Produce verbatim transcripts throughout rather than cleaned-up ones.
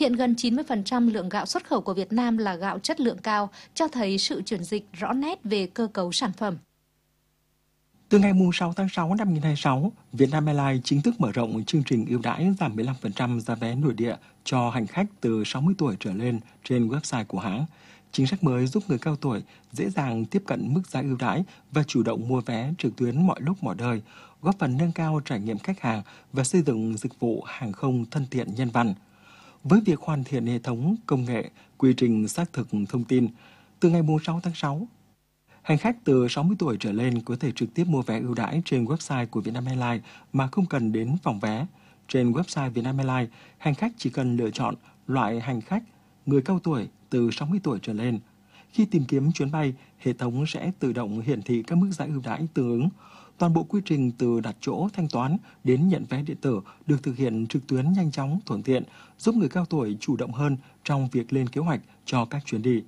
Hiện gần chín mươi phần trăm lượng gạo xuất khẩu của Việt Nam là gạo chất lượng cao, cho thấy sự chuyển dịch rõ nét về cơ cấu sản phẩm. Từ ngày sáu tháng sáu năm hai nghìn không trăm hai mươi sáu, Vietnam Airlines chính thức mở rộng chương trình ưu đãi giảm mười lăm phần trăm giá vé nội địa cho hành khách từ sáu mươi tuổi trở lên trên website của hãng. Chính sách mới giúp người cao tuổi dễ dàng tiếp cận mức giá ưu đãi và chủ động mua vé trực tuyến mọi lúc mọi nơi, góp phần nâng cao trải nghiệm khách hàng và xây dựng dịch vụ hàng không thân thiện nhân văn. Với việc hoàn thiện hệ thống công nghệ, quy trình xác thực thông tin, từ ngày sáu tháng sáu, hành khách từ sáu mươi tuổi trở lên có thể trực tiếp mua vé ưu đãi trên website của Vietnam Airlines mà không cần đến phòng vé. Trên website Vietnam Airlines, hành khách chỉ cần lựa chọn loại hành khách người cao tuổi từ sáu mươi tuổi trở lên. Khi tìm kiếm chuyến bay, hệ thống sẽ tự động hiển thị các mức giá ưu đãi tương ứng. Toàn bộ quy trình từ đặt chỗ thanh toán đến nhận vé điện tử được thực hiện trực tuyến nhanh chóng, thuận tiện, giúp người cao tuổi chủ động hơn trong việc lên kế hoạch cho các chuyến đi.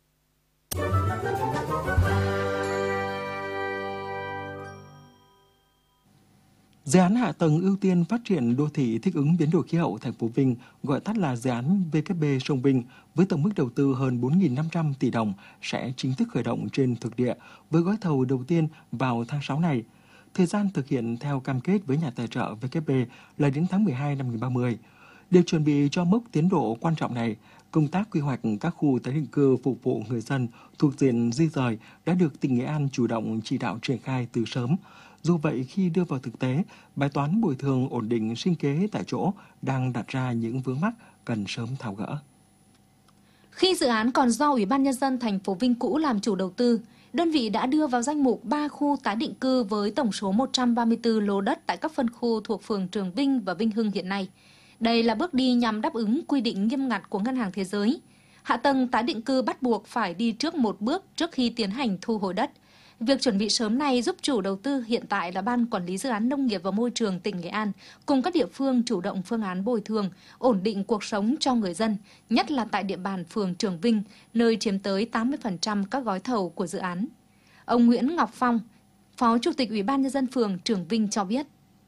Dự án hạ tầng ưu tiên phát triển đô thị thích ứng biến đổi khí hậu thành phố Vinh, gọi tắt là dự án vê kép bê Sông Vinh, với tổng mức đầu tư hơn bốn nghìn năm trăm tỷ đồng sẽ chính thức khởi động trên thực địa với gói thầu đầu tiên vào tháng sáu này. Thời gian thực hiện theo cam kết với nhà tài trợ vê kép bê là đến tháng mười hai năm hai nghìn không trăm ba mươi. Để chuẩn bị cho mốc tiến độ quan trọng này, công tác quy hoạch các khu tái định cư phục vụ người dân thuộc diện di dời đã được tỉnh Nghệ An chủ động chỉ đạo triển khai từ sớm. Dù vậy, khi đưa vào thực tế, bài toán bồi thường ổn định sinh kế tại chỗ đang đặt ra những vướng mắc cần sớm tháo gỡ. Khi dự án còn do Ủy ban Nhân dân thành phố Vinh cũ làm chủ đầu tư, đơn vị đã đưa vào danh mục ba khu tái định cư với tổng số một trăm ba mươi tư lô đất tại các phân khu thuộc phường Trường Vinh và Vinh Hưng hiện nay. Đây là bước đi nhằm đáp ứng quy định nghiêm ngặt của Ngân hàng Thế giới. Hạ tầng tái định cư bắt buộc phải đi trước một bước trước khi tiến hành thu hồi đất. Việc chuẩn bị sớm này giúp chủ đầu tư hiện tại là Ban Quản lý Dự án Nông nghiệp và Môi trường tỉnh Nghệ An cùng các địa phương chủ động phương án bồi thường, ổn định cuộc sống cho người dân, nhất là tại địa bàn phường Trường Vinh, nơi chiếm tới tám mươi phần trăm các gói thầu của dự án. Ông Nguyễn Ngọc Phong, Phó Chủ tịch Ủy ban Nhân dân phường Trường Vinh cho biết.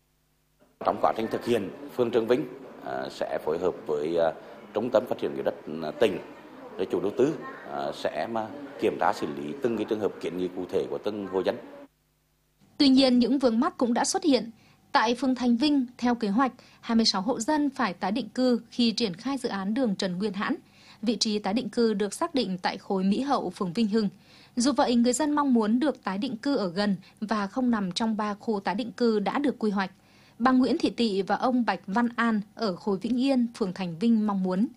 Trong quá trình thực hiện, phường Trường Vinh sẽ phối hợp với Trung tâm Phát triển Quỹ đất tỉnh để chủ đầu tư sẽ mà kiểm tra xử lý từng cái trường hợp kiến nghị cụ thể của từng hộ dân. Tuy nhiên, những vướng mắc cũng đã xuất hiện. Tại phường Thành Vinh, theo kế hoạch, hai mươi sáu hộ dân phải tái định cư khi triển khai dự án đường Trần Nguyên Hãn. Vị trí tái định cư được xác định tại khối Mỹ Hậu, phường Vinh Hưng. Dù vậy, người dân mong muốn được tái định cư ở gần và không nằm trong ba khu tái định cư đã được quy hoạch. Bà Nguyễn Thị Tị và ông Bạch Văn An ở khối Vĩnh Yên, phường Thành Vinh mong muốn.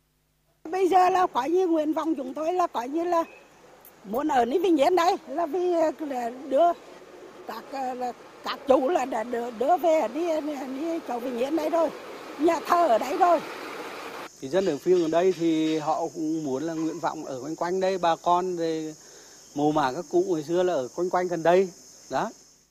Bây giờ là coi như nguyện vọng chúng tôi là coi như là muốn ở nơi Vĩnh Yên đây là vì là đưa các là các chủ là đã đưa, đưa về đi đi chỗ Vĩnh Yên đây rồi, nhà thờ ở đây rồi. Thì dân ở phía ở đây thì họ cũng muốn là nguyện vọng ở quanh quanh đây, bà con về mồ mả các cụ ngày xưa là ở quanh quanh gần đây đó.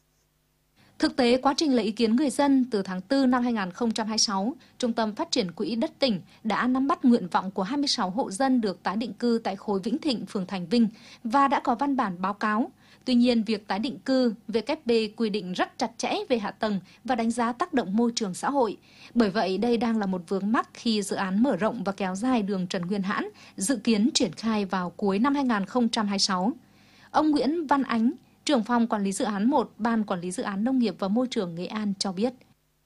Thực tế, quá trình lấy ý kiến người dân từ tháng tư năm hai nghìn không trăm hai mươi sáu, Trung tâm Phát triển Quỹ đất tỉnh đã nắm bắt nguyện vọng của hai mươi sáu hộ dân được tái định cư tại khối Vĩnh Thịnh, phường Thành Vinh và đã có văn bản báo cáo. Tuy nhiên, việc tái định cư vê kép bê quy định rất chặt chẽ về hạ tầng và đánh giá tác động môi trường xã hội. Bởi vậy, đây đang là một vướng mắc khi dự án mở rộng và kéo dài đường Trần Nguyên Hãn, dự kiến triển khai vào cuối năm hai nghìn không trăm hai mươi sáu. Ông Nguyễn Văn Ánh, trưởng phòng quản lý dự án một, Ban Quản lý Dự án Nông nghiệp và Môi trường Nghệ An cho biết.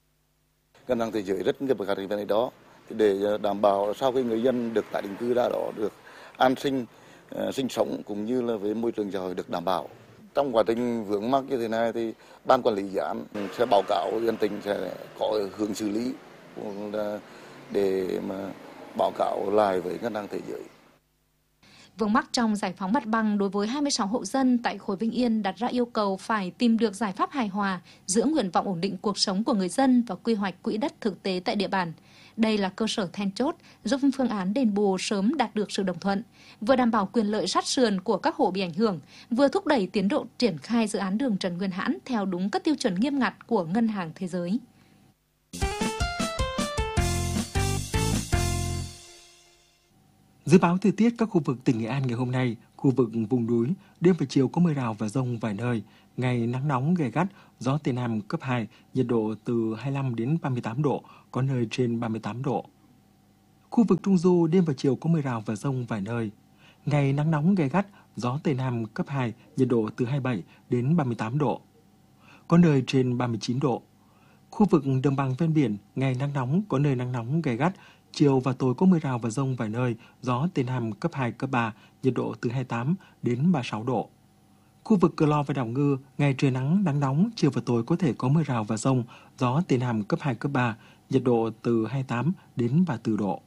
Ngân hàng Thế giới rất nghiêm khắc về vấn đề đó để đảm bảo sau khi người dân được tái định cư ra đó được an sinh, uh, sinh sống cũng như là với môi trường xã hội được đảm bảo. Trong quá trình vướng mắc như thế này thì Ban Quản lý Dự án sẽ báo cáo Ủy ban tỉnh sẽ có hướng xử lý để mà báo cáo lại với Ngân hàng Thế giới. Vướng mắc trong giải phóng mặt bằng đối với hai mươi sáu hộ dân tại khối Vĩnh Yên đặt ra yêu cầu phải tìm được giải pháp hài hòa giữa nguyện vọng ổn định cuộc sống của người dân và quy hoạch quỹ đất thực tế tại địa bàn. Đây là cơ sở then chốt giúp phương án đền bù sớm đạt được sự đồng thuận, vừa đảm bảo quyền lợi sát sườn của các hộ bị ảnh hưởng, vừa thúc đẩy tiến độ triển khai dự án đường Trần Nguyên Hãn theo đúng các tiêu chuẩn nghiêm ngặt của Ngân hàng Thế giới. Dự báo thời tiết các khu vực tỉnh Nghệ An ngày hôm nay, khu vực vùng núi, đêm và chiều có mưa rào và dông vài nơi, ngày nắng nóng gay gắt, gió Tây Nam cấp hai, nhiệt độ từ hai mươi lăm đến ba mươi tám độ, có nơi trên ba mươi tám độ. Khu vực Trung Du đêm và chiều có mưa rào và dông vài nơi. Ngày nắng nóng gay gắt, gió Tây Nam cấp hai, nhiệt độ từ hai mươi bảy đến ba mươi tám độ. Có nơi trên ba mươi chín độ. Khu vực đồng bằng ven biển, ngày nắng nóng, có nơi nắng nóng gay gắt, chiều và tối có mưa rào và dông vài nơi, gió Tây Nam cấp hai, cấp ba, nhiệt độ từ hai mươi tám đến ba mươi sáu độ. Khu vực Cửa Lò và Đảo Ngư, ngày trời nắng, nắng nóng, chiều và tối có thể có mưa rào và dông, gió Tây Nam cấp hai, cấp ba, nhiệt độ từ hai mươi tám đến ba mươi tư độ.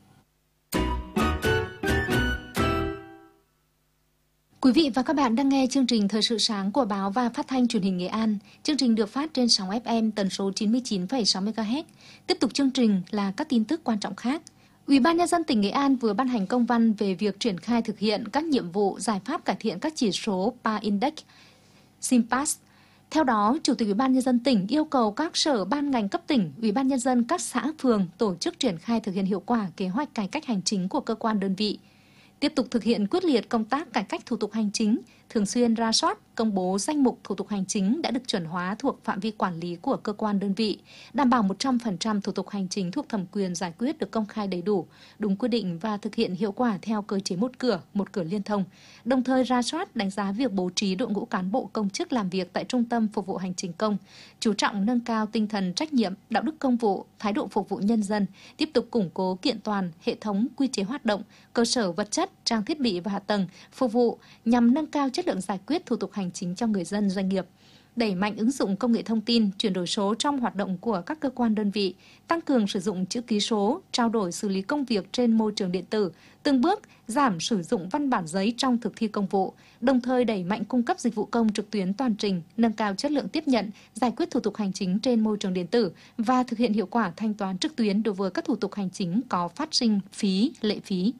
Quý vị và các bạn đang nghe chương trình Thời sự sáng của Báo và Phát thanh Truyền hình Nghệ An. Chương trình được phát trên sóng ép em tần số chín mươi chín phẩy sáu mê ga héc. Tiếp tục chương trình là các tin tức quan trọng khác. Ủy ban Nhân dân tỉnh Nghệ An vừa ban hành công văn về việc triển khai thực hiện các nhiệm vụ giải pháp cải thiện các chỉ số pê a Index, SIMPAS. Theo đó, Chủ tịch Ủy ban Nhân dân tỉnh yêu cầu các sở ban ngành cấp tỉnh, Ủy ban Nhân dân các xã phường tổ chức triển khai thực hiện hiệu quả kế hoạch cải cách hành chính của cơ quan đơn vị. Tiếp tục thực hiện quyết liệt công tác cải cách thủ tục hành chính, thường xuyên rà soát, công bố danh mục thủ tục hành chính đã được chuẩn hóa thuộc phạm vi quản lý của cơ quan đơn vị, đảm bảo một trăm phần trăm thủ tục hành chính thuộc thẩm quyền giải quyết được công khai đầy đủ, đúng quy định và thực hiện hiệu quả theo cơ chế một cửa, một cửa liên thông. Đồng thời rà soát, đánh giá việc bố trí đội ngũ cán bộ công chức làm việc tại Trung tâm Phục vụ Hành chính công, chú trọng nâng cao tinh thần trách nhiệm, đạo đức công vụ, thái độ phục vụ nhân dân, tiếp tục củng cố kiện toàn hệ thống quy chế hoạt động, cơ sở vật chất, trang thiết bị và hạ tầng phục vụ nhằm nâng cao chất lượng giải quyết thủ tục hành chính cho người dân, doanh nghiệp, đẩy mạnh ứng dụng công nghệ thông tin, chuyển đổi số trong hoạt động của các cơ quan đơn vị, tăng cường sử dụng chữ ký số, trao đổi xử lý công việc trên môi trường điện tử, từng bước giảm sử dụng văn bản giấy trong thực thi công vụ, đồng thời đẩy mạnh cung cấp dịch vụ công trực tuyến toàn trình, nâng cao chất lượng tiếp nhận, giải quyết thủ tục hành chính trên môi trường điện tử và thực hiện hiệu quả thanh toán trực tuyến đối với các thủ tục hành chính có phát sinh phí, lệ phí.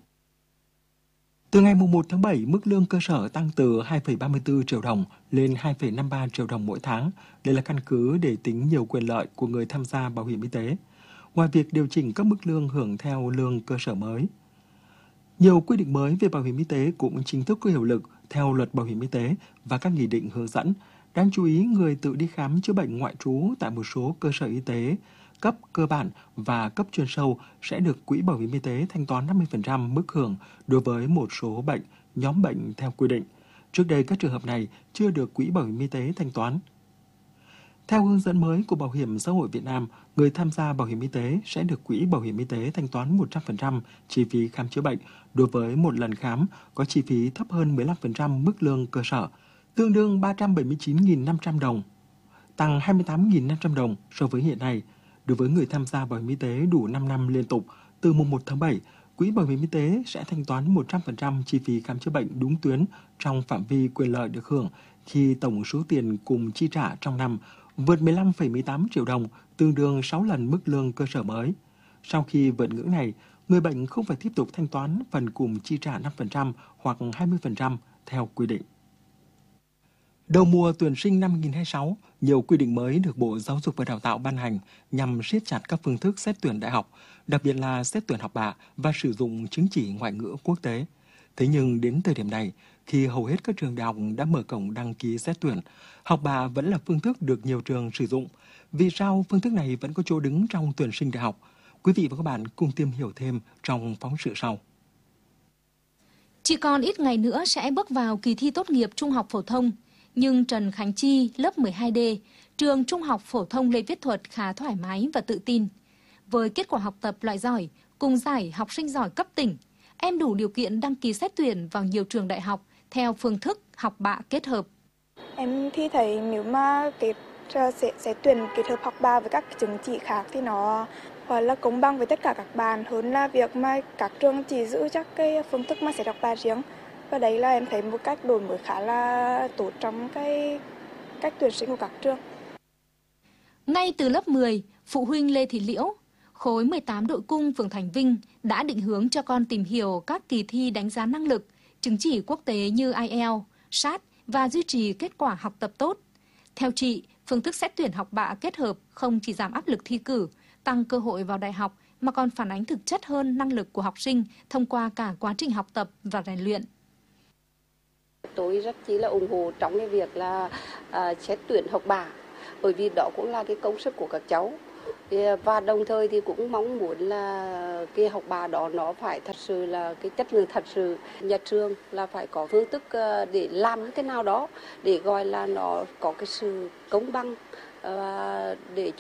Từ ngày mùng một tháng bảy, mức lương cơ sở tăng từ hai phẩy ba mươi tư triệu đồng lên hai phẩy năm mươi ba triệu đồng mỗi tháng. Đây là căn cứ để tính nhiều quyền lợi của người tham gia bảo hiểm y tế. Ngoài việc điều chỉnh các mức lương hưởng theo lương cơ sở mới, nhiều quy định mới về bảo hiểm y tế cũng chính thức có hiệu lực theo luật bảo hiểm y tế và các nghị định hướng dẫn. Đáng chú ý, người tự đi khám chữa bệnh ngoại trú tại một số cơ sở y tế cấp cơ bản và cấp chuyên sâu sẽ được Quỹ Bảo hiểm Y tế thanh toán năm mươi phần trăm mức hưởng đối với một số bệnh, nhóm bệnh theo quy định. Trước đây, các trường hợp này chưa được Quỹ Bảo hiểm Y tế thanh toán. Theo hướng dẫn mới của Bảo hiểm xã hội Việt Nam, người tham gia bảo hiểm y tế sẽ được Quỹ Bảo hiểm Y tế thanh toán một trăm phần trăm chi phí khám chữa bệnh đối với một lần khám có chi phí thấp hơn mười lăm phần trăm mức lương cơ sở, tương đương ba trăm bảy mươi chín nghìn năm trăm đồng, tăng hai mươi tám nghìn năm trăm đồng so với hiện nay. Đối với người tham gia bảo hiểm y tế đủ năm năm liên tục, từ mùng một tháng bảy, Quỹ Bảo hiểm Y tế sẽ thanh toán một trăm phần trăm chi phí khám chữa bệnh đúng tuyến trong phạm vi quyền lợi được hưởng khi tổng số tiền cùng chi trả trong năm vượt mười lăm phẩy mười tám triệu đồng, tương đương sáu lần mức lương cơ sở mới. Sau khi vượt ngưỡng này, người bệnh không phải tiếp tục thanh toán phần cùng chi trả năm phần trăm hoặc hai mươi phần trăm theo quy định. Đầu mùa tuyển sinh năm hai nghìn không trăm hai mươi sáu, nhiều quy định mới được Bộ Giáo dục và Đào tạo ban hành nhằm siết chặt các phương thức xét tuyển đại học, đặc biệt là xét tuyển học bạ và sử dụng chứng chỉ ngoại ngữ quốc tế. Thế nhưng đến thời điểm này, khi hầu hết các trường đại học đã mở cổng đăng ký xét tuyển, học bạ vẫn là phương thức được nhiều trường sử dụng. Vì sao phương thức này vẫn có chỗ đứng trong tuyển sinh đại học? Quý vị và các bạn cùng tìm hiểu thêm trong phóng sự sau. Chỉ còn ít ngày nữa sẽ bước vào kỳ thi tốt nghiệp trung học phổ thông. Nhưng Trần Khánh Chi, lớp mười hai D, trường Trung học phổ thông Lê Viết Thuật khá thoải mái và tự tin. Với kết quả học tập loại giỏi, cùng giải học sinh giỏi cấp tỉnh, em đủ điều kiện đăng ký xét tuyển vào nhiều trường đại học theo phương thức học bạ kết hợp. Em thì thấy nếu mà kết sẽ, sẽ tuyển kết hợp học bạ với các chứng chỉ khác thì nó gọi là công bằng với tất cả các bạn hơn là việc mà các trường chỉ giữ chắc cái phương thức mà sẽ học bạ riêng. Và đấy là em thấy một cách đổi mới khá là tốt trong cái cách tuyển sinh của các trường. Ngay từ lớp mười, phụ huynh Lê Thị Liễu, khối mười tám đội cung phường Thành Vinh đã định hướng cho con tìm hiểu các kỳ thi đánh giá năng lực, chứng chỉ quốc tế như ai eo, sát và duy trì kết quả học tập tốt. Theo chị, phương thức xét tuyển học bạ kết hợp không chỉ giảm áp lực thi cử, tăng cơ hội vào đại học mà còn phản ánh thực chất hơn năng lực của học sinh thông qua cả quá trình học tập và rèn luyện. Tôi rất chỉ là ủng hộ trong cái việc là uh, xét tuyển học bạ, bởi vì đó cũng là cái công sức của các cháu. Và đồng thời thì cũng mong muốn là cái học bạ đó nó phải thật sự là cái chất lượng thật sự. Nhà trường là phải có phương thức để làm cái nào đó để gọi là nó có cái sự công bằng, để